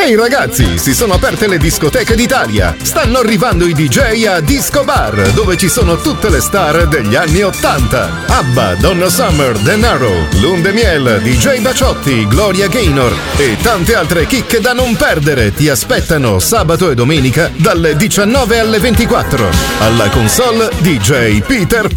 Ehi ragazzi, si sono aperte le discoteche d'Italia. Stanno arrivando i DJ a Disco Bar, dove ci sono tutte le star degli anni 80. ABBA, Donna Summer, De Niro, Lune de Miel, DJ Baciotti, Gloria Gaynor e tante altre chicche da non perdere ti aspettano sabato e domenica dalle 19 alle 24. Alla console DJ Peter